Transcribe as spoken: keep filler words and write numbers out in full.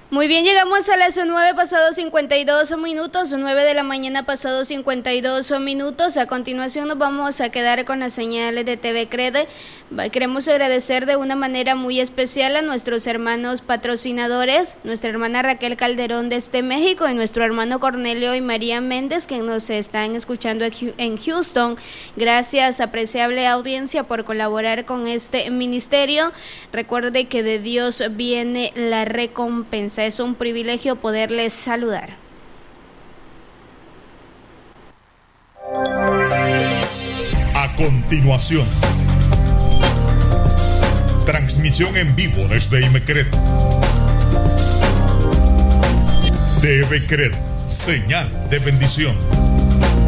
Muy bien, llegamos a las nueve pasados cincuenta y dos minutos, nueve de la mañana pasados cincuenta y dos minutos. A continuación nos vamos a quedar con las señales de T V Crede. Queremos agradecer de una manera muy especial a nuestros hermanos patrocinadores, nuestra hermana Raquel Calderón desde México y nuestro hermano Cornelio y María Méndez, que nos están escuchando en Houston. Gracias, apreciable audiencia, por colaborar con este ministerio. Recuerde que de Dios viene la recompensa. Es un privilegio poderles saludar. A continuación, transmisión en vivo desde IMECRED. T V Crede, señal de bendición.